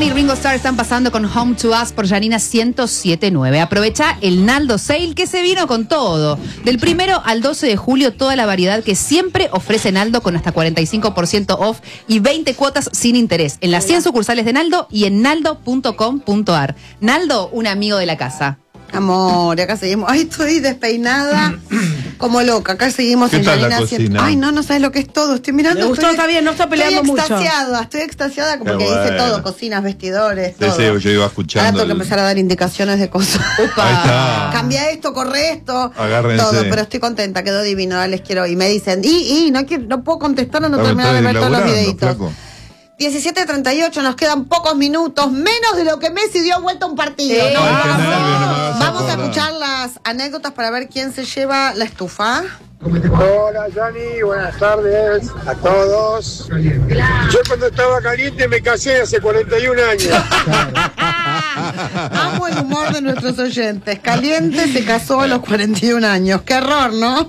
McCartney y Ringo Starr están pasando con Home to Us por Yanina 107.9. Aprovecha el Naldo Sale que se vino con todo. Del 1 al 12 de julio, toda la variedad que siempre ofrece Naldo con hasta 45% off y 20 cuotas sin interés en las 100 sucursales de Naldo y en naldo.com.ar. Naldo, un amigo de la casa. Amor, acá seguimos. Ay, estoy despeinada como loca. Acá seguimos en Yanina 100. Ay, no sabes lo que es todo. Estoy mirando. Me gustó, está bien, no está peleando mucho. Estoy extasiada porque dice todo, cocinas, vestidores, todo. Sí, yo iba escuchando. Ahora tengo que empezar a dar indicaciones de cosas. Ahí está. Cambia esto, corre esto. Agárrense. Todo, pero estoy contenta, quedó divino. Les quiero. Y me dicen, no puedo contestar o no terminar de ver todos los videitos. 17:38, nos quedan pocos minutos, menos de lo que Messi dio vuelta a un partido. Vamos a escuchar las anécdotas para ver quién se lleva la estufa. Hola Yanni, buenas tardes a todos. Yo cuando estaba caliente me casé hace 41 años. Amo el humor de nuestros oyentes. Caliente se casó a los 41 años. Qué error, ¿no?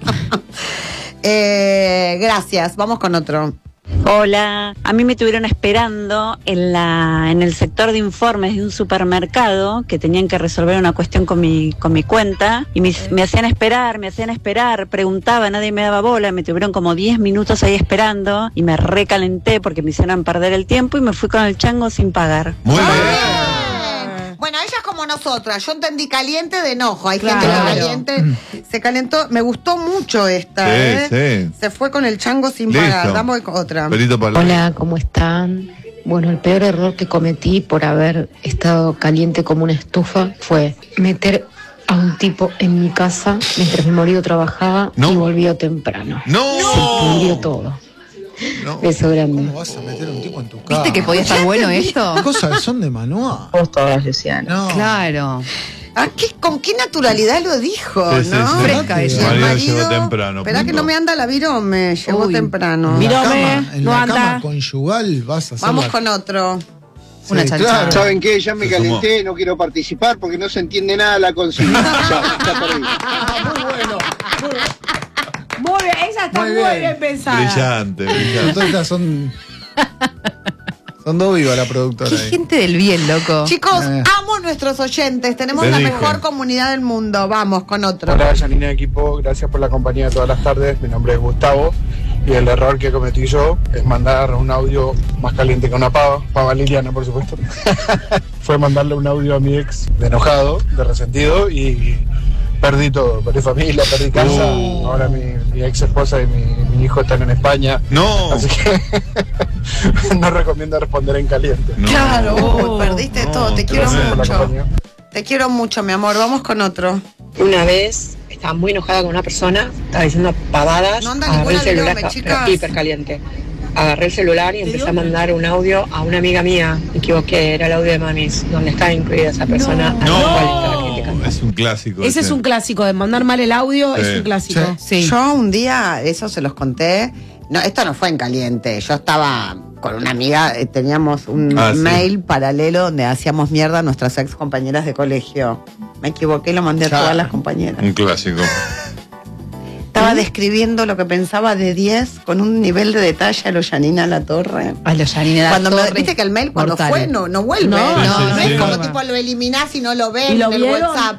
Gracias, vamos con otro. Hola, a mí me estuvieron esperando en el sector de informes de un supermercado que tenían que resolver una cuestión con mi cuenta y me hacían esperar, preguntaba, nadie me daba bola, me tuvieron como 10 minutos ahí esperando y me recalenté porque me hicieron perder el tiempo y me fui con el chango sin pagar. Muy bien. Bueno, ella es como nosotras. Yo entendí caliente de enojo. Hay gente que caliente se calentó. Me gustó mucho esta. Sí. Se fue con el chango sin pagar. Damos otra. Hola, ¿cómo están? Bueno, el peor error que cometí por haber estado caliente como una estufa fue meter a un tipo en mi casa mientras mi marido trabajaba y volvió temprano. Se pudrió todo. Beso grande. ¿Cómo vas a meter a un tipo en tu casa? ¿Viste que podía estar bueno esto? Cosas son de manual. Vos todas, Luciana. No. Claro. ¿Con qué naturalidad lo dijo, Sí, no? sí. Fresca El ella. marido llegó temprano. Esperá que no me anda la virome. Llegó temprano. En la cama conyugal vas a hacer. Vamos con otro. Una chanchada. Claro. ¿Saben qué? Ya me calenté, no quiero participar porque no se entiende nada la consigna. Ya perdí. Muy bueno. Muy bien, esa está muy bien pensada. Brillante. Entonces son dos vivas la productora. Qué ahí. gente del bien, loco. Chicos, amo nuestros oyentes. Tenemos la mejor comunidad del mundo. Vamos con otro. Hola Yanina equipo, gracias por la compañía todas las tardes. Mi nombre es Gustavo y el error que cometí yo es mandar un audio más caliente que una pava Liliana por supuesto. Fue mandarle un audio a mi ex de enojado, de resentido y perdí todo, perdí familia, perdí casa. Ahora mi ex esposa y mi hijo están en España. No. Así que no recomiendo responder en caliente. No. Claro, perdiste todo. Te quiero Gracias por la mucho. compañía. Te quiero mucho, mi amor. Vamos con otro. Una vez estaba muy enojada con una persona, estaba diciendo pavadas, No anda agarré ninguna el celular, virome, chicas. hiper caliente. Agarré el celular y empecé a mandar un audio a una amiga mía. Me equivoqué, era el audio de Mamis, donde estaba incluida esa persona a la cual estaba criticando. Es un clásico. Ese es un clásico, de mandar mal el audio, es un clásico. Sí. Yo un día, eso se los conté. No, esto no fue en caliente. Yo estaba con una amiga, teníamos un mail paralelo donde hacíamos mierda a nuestras ex compañeras de colegio. Me equivoqué y lo mandé a todas las compañeras. Un clásico. Estaba describiendo lo que pensaba de 10 con un nivel de detalle a lo Yanina Latorre. A los Yanina Cuando Latorre. viste que el mail cuando Mortal. fue no vuelve. No, No es como tipo lo eliminás y no lo ves ¿Y lo en el vieron? WhatsApp.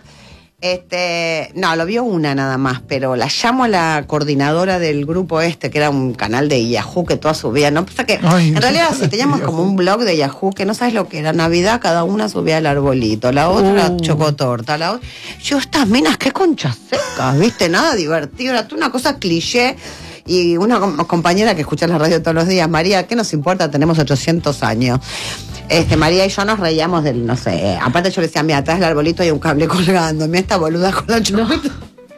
No, lo vio una nada más, pero la llamo a la coordinadora del grupo que era un canal de Yahoo que toda subía, ¿no? Pasa que en realidad sí teníamos como un blog de Yahoo que no sabes lo que era. Navidad cada una subía el arbolito, la otra chocotorta, la otra. Yo, estas minas, qué conchas secas, ¿viste? Nada divertido, era una cosa cliché. Y una compañera que escucha la radio todos los días, María, ¿qué nos importa? Tenemos 800 años. María y yo nos reíamos del, no sé, aparte yo le decía, mira, atrás del arbolito hay un cable colgando, mira esta boluda con la chupita.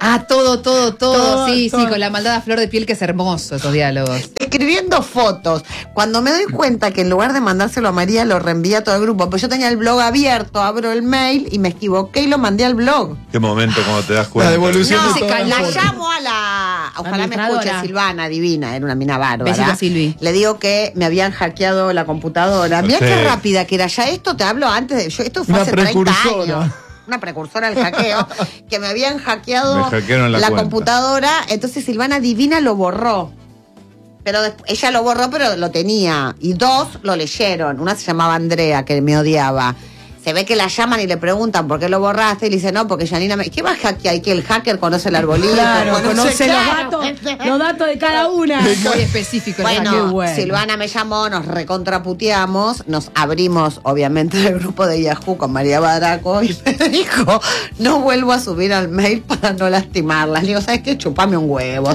Todo. Sí, con la maldad a flor de piel, que es hermoso esos diálogos. Escribiendo fotos. Cuando me doy cuenta que en lugar de mandárselo a María, lo reenvía a todo el grupo, pues yo tenía el blog abierto, abro el mail y me equivoqué y lo mandé al blog. Qué momento cuando te das cuenta. La devolución No, de todas las la fotos. llamo a la... Ojalá me Administradora. escuche Silvana, divina, era una mina bárbara. Besito, Silvi. Le digo que me habían hackeado la computadora. Mirá qué rápida que era. Ya esto te hablo antes de... Esto fue Una hace 30 precursora. años. Una precursora al hackeo. Que me habían hackeado Me hackearon la cuenta. computadora. Entonces Silvana divina lo borró. Pero ella lo borró, pero lo tenía. Y 2 lo leyeron. Una se llamaba Andrea, que me odiaba. Se ve que la llaman y le preguntan por qué lo borraste y le dice no, porque Janina ¿qué más hay que el hacker conoce el arbolito? Claro, conoce claro. los datos de cada una. Muy específico. Bueno, Silvana me llamó, nos recontraputeamos, nos abrimos obviamente del grupo de Yahoo con María Badraco y me dijo, no vuelvo a subir al mail para no lastimarlas. Le digo, ¿sabes qué? Chupame un huevo.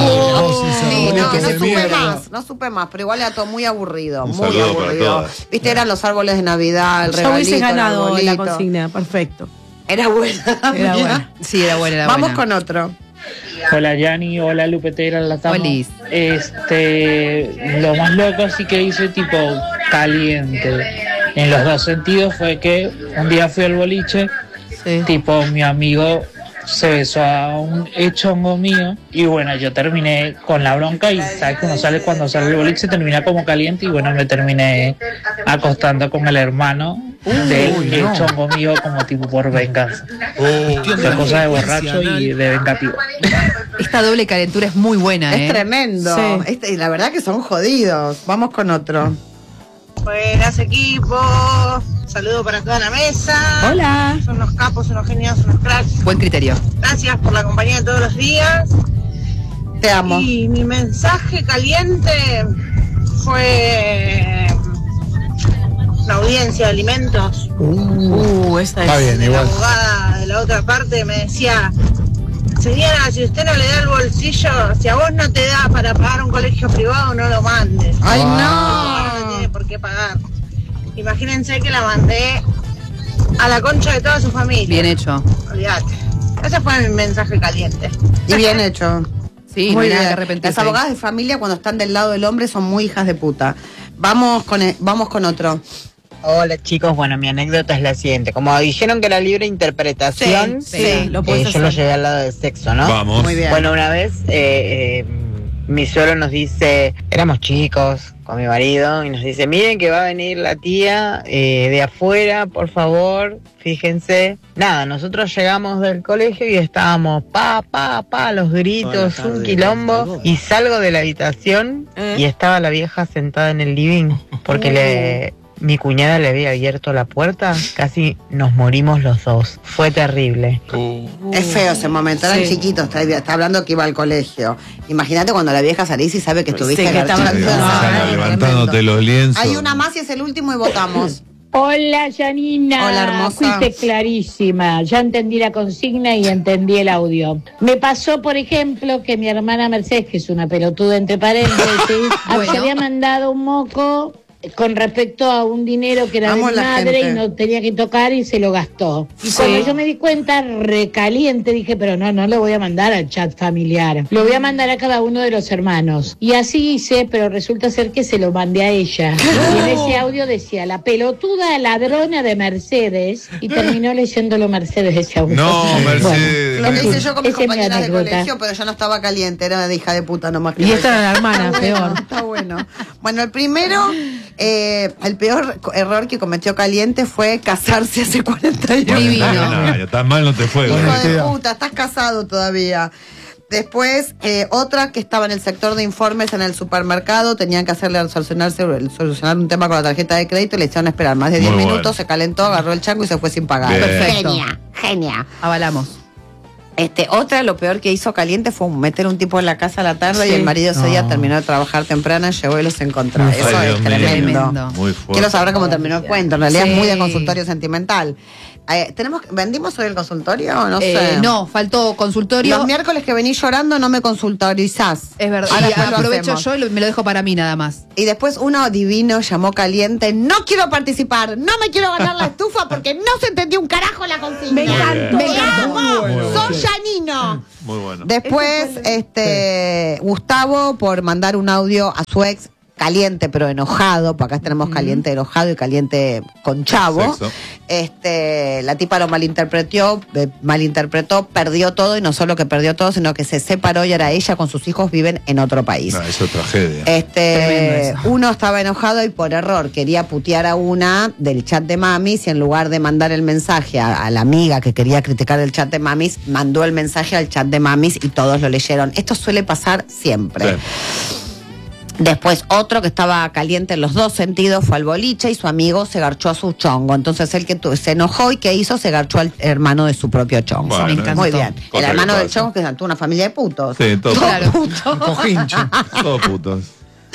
No supe más, pero igual era todo muy aburrido, Un muy saludo para aburrido. todas. Viste, eran los árboles de Navidad, el Yo regalito, hubiese ganado el la arbolito. consigna, perfecto. Era buena. Era buena. Sí, era buena, Vamos con otro. Hola Yanni, hola Lupetera, la estamos. Olis. Lo más loco sí que hice tipo caliente. En los dos sentidos fue que un día fui al boliche, tipo mi amigo se besó a un hechongo mío y bueno, yo terminé con la bronca y sabes que uno sale cuando sale el boliche termina como caliente y bueno, me terminé acostando con el hermano del hechongo mío como tipo por venganza. Fue cosa de borracho y de vengativo. Esta doble calentura es muy buena, Es tremendo. Sí. Y la verdad que son jodidos. Vamos con otro. Buenas equipo, saludo para toda la mesa. Hola. Son unos capos, unos genios, unos cracks. Buen criterio. Gracias por la compañía de todos los días. Te amo. Y mi mensaje caliente fue la audiencia de alimentos. Esta Está es. bien, La igual. abogada de la otra parte me decía, señora, si usted no le da el bolsillo, si a vos no te da para pagar un colegio privado, no lo mandes. ¡Ay, No tiene por qué pagar. Imagínense que la mandé a la concha de toda su familia. Bien hecho. Olvídate. Ese fue mi mensaje caliente. Y bien hecho. Sí, no Muy hay nada bien. que arrepentirse. Las abogadas de familia cuando están del lado del hombre son muy hijas de puta. Vamos con otro. Hola chicos, bueno, mi anécdota es la siguiente. Como dijeron que era libre interpretación, Sí, lo puedes yo lo hacer. llevé al lado del sexo, ¿no? Vamos. Muy bien. Bueno, una vez mi suegro nos dice, éramos chicos con mi marido, y nos dice, miren que va a venir la tía de afuera, por favor, fíjense. Nada, nosotros llegamos del colegio y estábamos los gritos, un quilombo, y salgo de la habitación y estaba la vieja sentada en el living, porque mi cuñada le había abierto la puerta, casi nos morimos los dos. Fue terrible. Es feo ese momento, eran chiquitos, está hablando que iba al colegio. Imagínate cuando la vieja salís y sabe que estuviste que estaba- garchando. Sara, levantándote los lienzos. Hay una más y es el último y votamos. Hola, Janina. Hola, hermosa. Fuiste clarísima. Ya entendí la consigna y entendí el audio. Me pasó, por ejemplo, que mi hermana Mercedes, que es una pelotuda entre paréntesis, Bueno. se había mandado un moco con respecto a un dinero que era Amo de mi la madre gente. y no tenía que tocar y se lo gastó. Y Sí. cuando yo me di cuenta, recaliente, dije, pero no lo voy a mandar al chat familiar. Lo voy a mandar a cada uno de los hermanos. Y así hice, pero resulta ser que se lo mandé a ella. Y en ese audio decía, la pelotuda ladrona de Mercedes, y terminó leyéndolo Mercedes ese audio. No, Mercedes. Lo que hice yo con mis Esa es mi compañeras de anécdota. colegio, pero yo no estaba caliente, era de hija de puta nomás. Y esta era la hermana, Está peor. bueno, está bueno. Bueno, el primero, el peor error que cometió Caliente fue casarse hace 41 Divino. años. Tan mal no te fue. Hijo güey. de puta, estás casado todavía. Después, otra que estaba en el sector de informes en el supermercado, tenían que hacerle solucionar un tema con la tarjeta de crédito y le hicieron esperar más de 10 Muy minutos, bueno. se calentó, agarró el chango y se fue sin pagar. Bien. Perfecto. Genia. Avalamos. Otra, lo peor que hizo Caliente fue meter un tipo en la casa a la tarde y el marido ese día terminó de trabajar temprano, llegó y los encontró. Ay, Eso Dios es mío. tremendo. Muy fuerte. Quiero saber cómo terminó el cuento. En realidad Sí. es muy de consultorio sentimental. ¿Vendimos hoy el consultorio? No sé. No, faltó consultorio. Los miércoles que venís llorando no me consultorizás. Es verdad. Ahora Y después lo aprovecho hacemos. yo y me lo dejo para mí nada más. Y después uno divino llamó Caliente. No quiero participar, no me quiero ganar la estufa porque no se entendió un carajo la consigna. Me encantó. ¡Te Me encantó. amo! Muy bueno. ¡Sos Janino! Muy bueno. Después, Gustavo por mandar un audio a su ex caliente pero enojado, porque acá tenemos caliente enojado y caliente con chavo. Sexo. La tipa lo malinterpretó, perdió todo y no solo que perdió todo, sino que se separó y ahora ella con sus hijos viven en otro país. No, eso es tragedia. Tremendo eso. Uno estaba enojado y por error quería putear a una del chat de mamis y en lugar de mandar el mensaje a la amiga que quería criticar el chat de mamis, mandó el mensaje al chat de mamis y todos lo leyeron. Esto suele pasar siempre. Sí. Después otro que estaba caliente en los dos sentidos fue al boliche y su amigo se garchó a su chongo. Entonces el que se enojó y ¿qué hizo? Se garchó al hermano de su propio chongo. Bueno, Me encantó. Muy bien. El hermano del pasa. chongo que es una familia de putos. Sí, todos Cojincho. todos putos.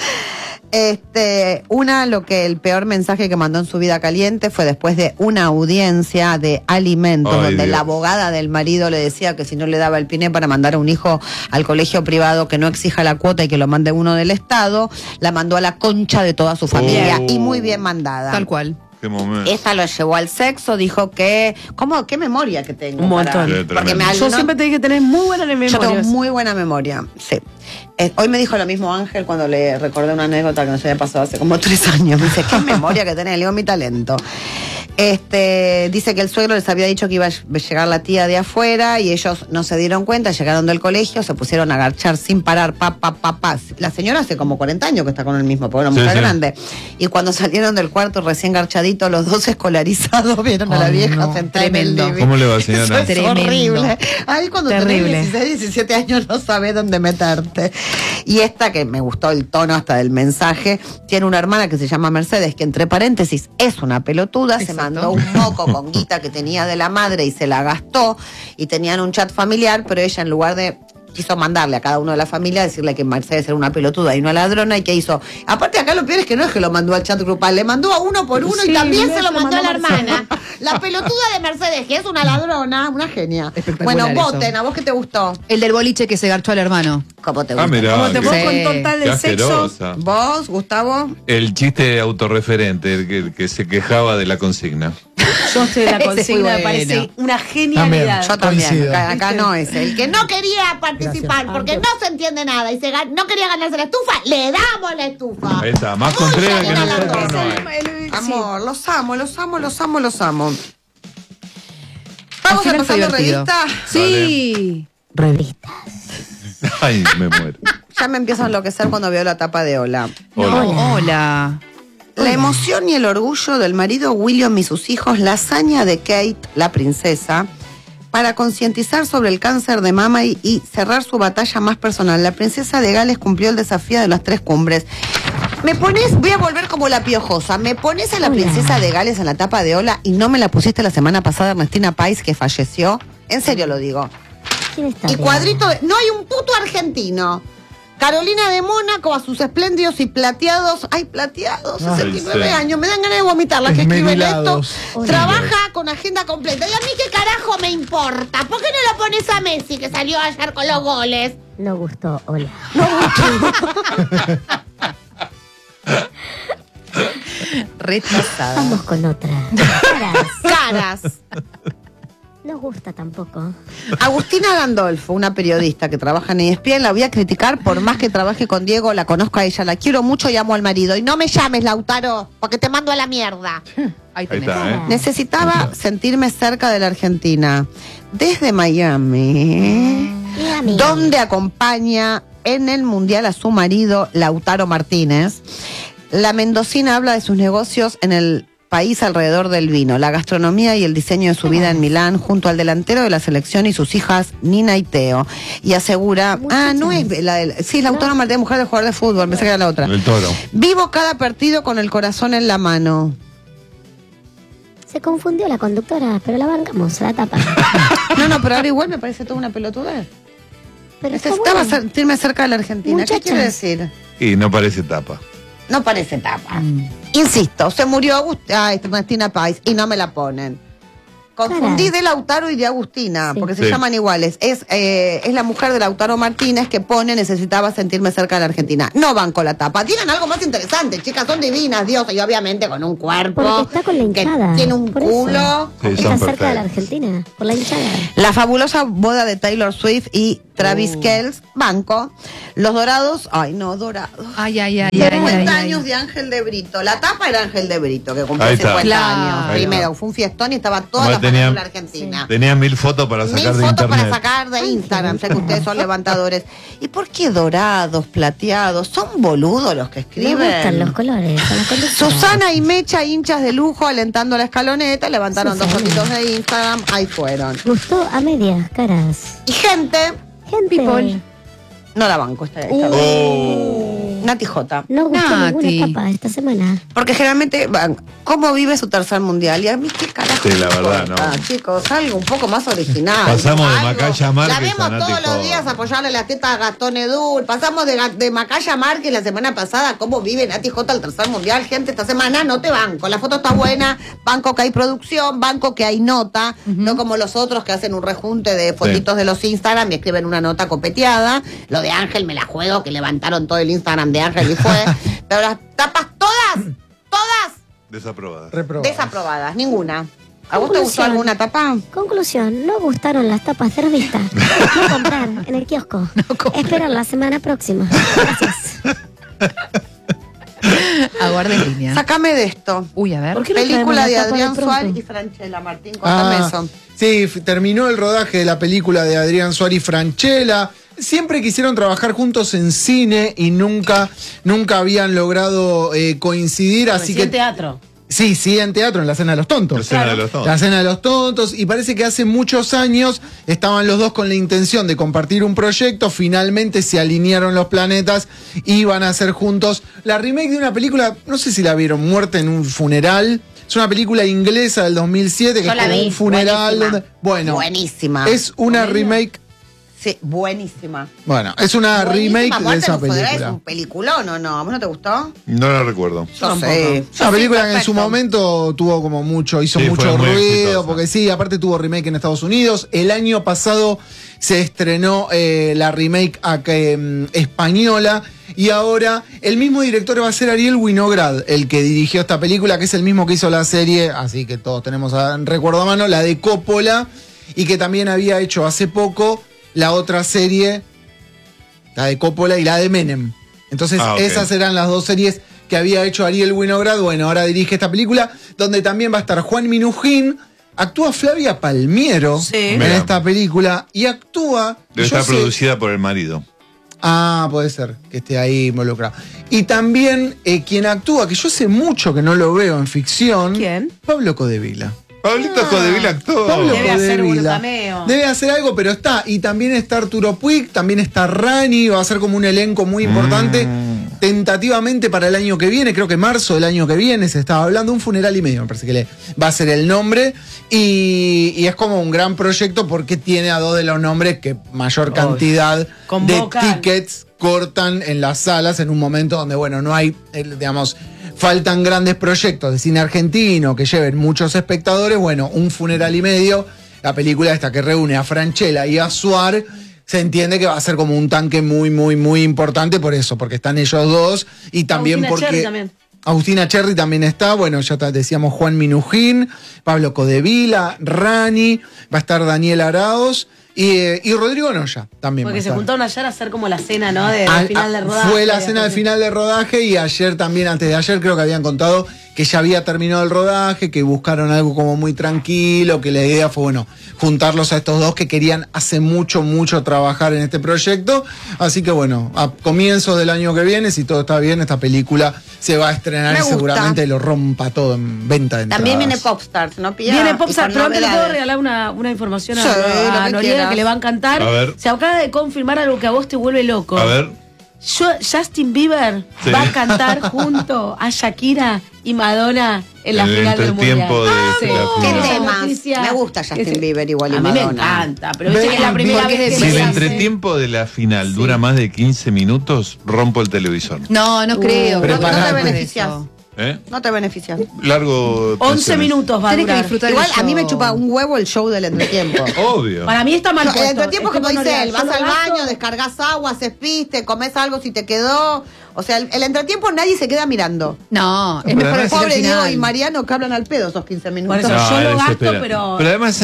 Lo que el peor mensaje que mandó en su vida caliente fue después de una audiencia de alimentos, Ay, donde Dios. la abogada del marido le decía que si no le daba el piné para mandar a un hijo al colegio privado que no exija la cuota y que lo mande uno del Estado, la mandó a la concha de toda su familia y muy bien mandada. Tal cual. Qué momento. Esa lo llevó al sexo, dijo que... ¿Qué memoria que tengo? Un montón. Sí, Porque Yo siempre te dije que tenés muy buena memoria. Yo tengo muy buena memoria, sí. Hoy me dijo lo mismo Ángel cuando le recordé una anécdota que nos había pasado hace como 3 años. Me dice, ¿qué memoria que tenés? Le digo, mi talento. Dice que el suegro les había dicho que iba a llegar la tía de afuera y ellos no se dieron cuenta, llegaron del colegio, se pusieron a garchar sin parar, pa. La señora hace como 40 años que está con el mismo, porque era una mujer grande. Y cuando salieron del cuarto recién garchaditos, los dos escolarizados, vieron a la vieja sentada en el living. ¿Cómo le va, señora? Eso es horrible. Ahí cuando Terrible. tenés 16, 17 años no sabés dónde meterte. Y esta, que me gustó el tono hasta del mensaje, tiene una hermana que se llama Mercedes, que entre paréntesis es una pelotuda. Se mandó un moco con guita que tenía de la madre y se la gastó, y tenían un chat familiar, pero ella en lugar de... quiso mandarle a cada uno de la familia decirle que Mercedes era una pelotuda y una ladrona, y que hizo. Aparte acá lo peor es que no es que lo mandó al chat grupal, le mandó a uno por uno y también se lo mandó a la hermana. La pelotuda de Mercedes, que es una ladrona, una genia. Bueno, voten, ¿a vos qué te gustó? El del boliche que se garchó al hermano. ¿Cómo te gusta? Mirá, Como te qué- pongo con total qué del sexo. asquerosa. ¿Vos, Gustavo? El chiste autorreferente, el que se quejaba de la consigna. Yo estoy de la Ese fue consigna, me bueno. parece una genialidad. Yo también. Coincido. Acá no es el que no quería participar porque no se entiende nada y no quería ganarse la estufa, le damos la estufa. Ahí está, más Muy Contreras bien, que a las nosotros no 12. hay. Amor, los amo. Vamos Al final fue empezando divertido. revista. Sí. Revista. Ay, me muero. Ya me empiezo a enloquecer cuando veo la tapa de Hola. Hola. Hola. La emoción y el orgullo del marido William y sus hijos, la hazaña de Kate, la princesa, para concientizar sobre el cáncer de mama y cerrar su batalla más personal. La princesa de Gales cumplió el desafío de las 3 cumbres. Voy a volver como la piojosa. Me pones a la princesa de Gales en la tapa de Hola y no me la pusiste la semana pasada, Ernestina Pais, que falleció. En serio lo digo. ¿Quién está? Y cuadrito no hay un puto argentino. Carolina de Mónaco a sus espléndidos y plateados. Ay, plateados, 69 sí. años. Me dan ganas de vomitar las que escriben esto. Esmerilados. Trabaja con agenda completa. ¿Y a mí qué carajo me importa? ¿Por qué no lo pones a Messi, que salió ayer con los goles? No gustó, hola. Retrasada. Vamos con otra. Caras. No gusta tampoco. Agustina Gandolfo, una periodista que trabaja en ESPN, la voy a criticar por más que trabaje con Diego, la conozco a ella, la quiero mucho y amo al marido. Y no me llames, Lautaro, porque te mando a la mierda. Ahí Ahí tenés. está, ¿eh? Necesitaba sentirme cerca de la Argentina. Desde Miami, donde acompaña en el Mundial a su marido, Lautaro Martínez, la mendocina habla de sus negocios en el país alrededor del vino, la gastronomía y el diseño de su vida en Milán, junto al delantero de la selección y sus hijas Nina y Teo. Y asegura, no es la del, sí, Lautaro Martínez, mujer de jugador de fútbol, pensé que era la otra. El Toro. Vivo cada partido con el corazón en la mano. Se confundió la conductora, pero la bancamos, la tapa. No, pero ahora igual me parece toda una pelotudez. Pero está Necesitaba bueno. sentirme cerca de la Argentina. ¿Qué Muchachas. quiere decir? Y no parece tapa. No parece tapa. Insisto, se murió Ernestina Pais y no me la ponen. Confundí de Lautaro y de Agustina, porque se Sí. llaman iguales. Es la mujer de Lautaro Martínez que pone necesitaba sentirme cerca de la Argentina. No banco la tapa. Digan algo más interesante, chicas, son divinas, Dios, y obviamente con un cuerpo. Porque está con la hinchada. Que tiene un por eso. culo. Sí, Está son cerca de la perfectos. Argentina, por la hinchada. La fabulosa boda de Taylor Swift y Travis Kelce, banco. Los dorados, dorados. Ay. 50 años de Ángel de Brito. La tapa era Ángel de Brito, que cumplió Ahí está. 50 Claro. años. Ahí Primero, está. fue un fiestón y estaba toda Además la tenía- farándula argentina. Tenía 1000 fotos para 1000 sacar de fotos internet. para sacar de Instagram, sé que ustedes son levantadores. ¿Y por qué dorados, plateados? Son boludos los que Le gustan los escriben. colores a la conductora. Susana y Mecha, hinchas de lujo, alentando la escaloneta, levantaron 2 Susana. fotitos de Instagram, ahí fueron. Gustó a medias, caras. Y gente, Gente. People. no la banco esta vez. Oh. Nati J. No gustó Nati. ninguna etapa esta semana. Porque generalmente, ¿cómo vive su tercer mundial? Y a mí, ¿qué carajo? Sí, la me verdad, importa, ¿no? chicos, algo un poco más original. Pasamos de Algo. Macaya Márquez La vemos a Nati todos los J. días apoyarle la teta a Gastón Edul. Pasamos de Macaya Márquez la semana pasada. ¿Cómo vive Nati J al tercer mundial? Gente, esta semana no te banco. La foto está buena, banco que hay producción, banco que hay nota, no como los otros que hacen un rejunte de fotitos de los Instagram y escriben una nota copeteada. Lo de Ángel me la juego, que levantaron todo el Instagram de Ángel y fue. Pero las tapas todas Desaprobada. desaprobadas, ninguna. ¿A vos te gustó alguna tapa? Conclusión, no gustaron las tapas de revista. No comprar en el kiosco. Esperar la semana próxima. Gracias. Aguarde en línea. Sácame de esto. Uy, a ver. ¿Por qué no Película de traemos la tapa Adrián de pronto? Suárez y Franchella. Martín, contame eso. Sí, terminó el rodaje de la película de Adrián Suárez y Franchella. Siempre quisieron trabajar juntos en cine y nunca habían logrado coincidir, así que... en teatro. Sí, en teatro, en la Cena de los Tontos. La Cena de los Tontos. La Cena de los Tontos, y parece que hace muchos años estaban los dos con la intención de compartir un proyecto, finalmente se alinearon los planetas y van a hacer juntos la remake de una película, no sé si la vieron, Muerte en un funeral. Es una película inglesa del 2007 que Yo es la como vi, un funeral. buenísima. Bueno, Buenísima. es una remake. Sí, buenísima. Bueno, es una Buenísima. remake de Muerte esa en un funeral película. Es un peliculón, ¿o no? ¿A vos no te gustó? No la recuerdo. Yo sé. Una película que en perfecto. su momento tuvo como mucho, hizo Sí, mucho fue muy ruido, exitosa. porque sí, aparte tuvo remake en Estados Unidos. El año pasado se estrenó la remake española, y ahora el mismo director va a ser Ariel Winograd, el que dirigió esta película, que es el mismo que hizo la serie, así que todos tenemos recuerdo a mano, la de Coppola, y que también había hecho hace poco la otra serie, la de Coppola y la de Menem. Entonces, Ok. esas eran las dos series que había hecho Ariel Winograd. Bueno, ahora dirige esta película, donde también va a estar Juan Minujín. Actúa Flavia Palmiero en Mira. esta película. Y actúa... Debe yo estar sé- producida por el marido. Ah, puede ser que esté ahí involucrado. Y también quien actúa, que yo hace mucho que no lo veo en ficción. ¿Quién? Pablo Codevila. Pablito Codevila actuó. Pablo Debe hacer un Codevila. cameo. Debe hacer algo, pero está. Y también está Arturo Puig, también está Rani, va a ser como un elenco muy importante. Tentativamente para el año que viene, creo que marzo del año que viene, se estaba hablando, un funeral y medio, me parece que le va a ser el nombre. Y es como un gran proyecto porque tiene a dos de los nombres que mayor cantidad Convocan. de tickets cortan en las salas en un momento donde, bueno, no hay, digamos, faltan grandes proyectos de cine argentino que lleven muchos espectadores. Bueno, un funeral y medio, la película esta que reúne a Franchella y a Suar, se entiende que va a ser como un tanque muy, muy, muy importante por eso, porque están ellos dos y también Agustina porque... Cherry también. Agustina Cherry también está, bueno, ya decíamos Juan Minujín, Pablo Codevila, Rani, va a estar Daniel Araoz y Rodrigo Noya también. Porque va a se estar. juntaron ayer a hacer como la cena, ¿no? De final de rodaje. Fue la cena de final de rodaje y ayer también, antes de ayer, creo que habían contado que ya había terminado el rodaje, que buscaron algo como muy tranquilo, que la idea fue, bueno, juntarlos a estos dos que querían hace mucho, mucho trabajar en este proyecto. Así que bueno, a comienzos del año que viene, si todo está bien, esta película se va a estrenar Me y gusta. seguramente lo rompa todo en venta de entradas. También viene Popstars, ¿no? Pilla? Viene Y Popstar, con pero antes le puedo novedades. regalar una información Sí, lo a que Noriega quieras. que le va a encantar. A ver. Se acaba de confirmar algo que a vos te vuelve loco. A ver. Justin Bieber Sí. va a cantar junto a Shakira y Madonna en la En el final del mundial. entretiempo de la ¿Qué final. temas? Noticia. Me gusta Justin Bieber igual y A mí me Madonna. encanta, pero viste que es la primera Porque vez es que Si de el se entretiempo de la final dura más de 15 minutos, rompo el televisor. No, no creo. pero No, pará, no te pues. beneficias. ¿Eh? No te beneficia. Largo. 11 tensiones. minutos va a Tenés que durar. disfrutar. Igual el a mí me show. chupa un huevo el show del entretiempo. Obvio. Para mí está mal El puesto. entretiempo que Este como dice él, Noriega, vas yo al lo gasto. baño, descargas agua, haces pis, te comes algo si te quedó. O sea, el entretiempo nadie se queda mirando. No, es Pero mejor además- decir al Pobre Diego final. y Mariano que hablan al pedo esos 15 minutos. Por eso, yo es lo gasto, desesperante. pero- además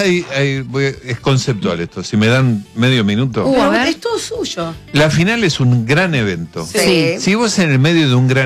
es conceptual esto. Si me dan medio minuto. Pero a ver. es todo suyo. La final es un gran evento. Sí. Si vos en el medio de un gran